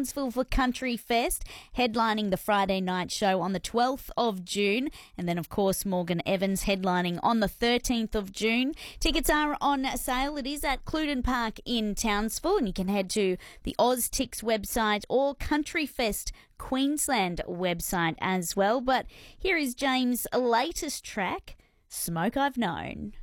Townsville for Country Fest, headlining the Friday night show on the 12th of June. And then, of course, Morgan Evans headlining on the 13th of June. Tickets are on sale. It is at Cluden Park in Townsville, and you can head to the OzTix website or Country Fest Queensland website as well. But here is James' latest track, Smoke I've Known.